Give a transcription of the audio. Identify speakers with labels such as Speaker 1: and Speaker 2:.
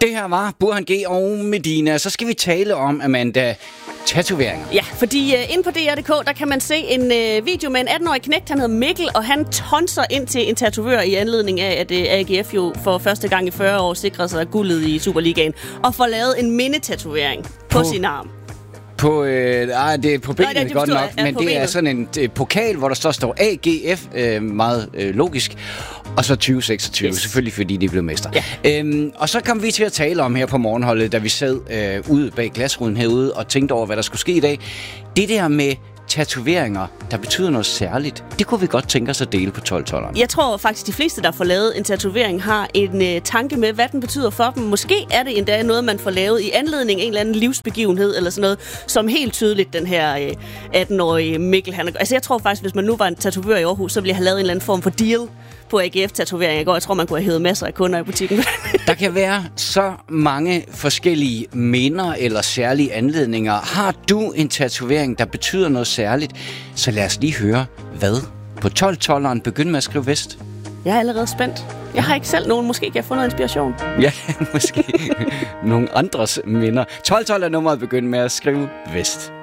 Speaker 1: Det her var Burhan G. og Medina. Så skal vi tale om, Amanda, tatoveringer.
Speaker 2: Ja, fordi inde på DR.dk, der kan man se en video med en 18-årig knægt, han hedder Mikkel, og han tonser ind til en tatovør i anledning af, at AGF jo for første gang i 40 år sikrede sig guldet i Superligaen, og får lavet en mindetatovering på sin arm.
Speaker 1: Det er på benet. Nej, godt nok, men det
Speaker 2: benet.
Speaker 1: er sådan en pokal, hvor der står AGF, meget logisk, og så 2026, selvfølgelig fordi de blev mestre. Ja. Og så kom vi til at tale om her på morgenholdet, da vi sad ude bag glasruden herude og tænkte over, hvad der skulle ske i dag. Det der med tatoveringer, der betyder noget særligt, det kunne vi godt tænke os at dele på 12-12'eren.
Speaker 2: Jeg tror faktisk, de fleste, der får lavet en tatovering, har en tanke med, hvad den betyder for dem. Måske er det endda noget, man får lavet i anledning af en eller anden livsbegivenhed, eller sådan noget, som helt tydeligt den her 18-årige Mikkel. Altså jeg tror faktisk, hvis man nu var en tatovør i Aarhus, så ville jeg have lavet en eller anden form for deal på AGF-tatovering i går. Jeg tror, man kunne have hævet masser af kunder i butikken.
Speaker 1: Der kan være så mange forskellige minder eller særlige anledninger. Har du en tatovering, der betyder noget særligt, så lad os lige høre, hvad? På 12-12'eren, begynd med at skrive vest.
Speaker 2: Jeg er allerede spændt. Jeg har ikke selv nogen. Måske kan jeg få noget inspiration.
Speaker 1: Ja, måske nogle andres minder. 12-12 er nummeret, begynd med at skrive vest.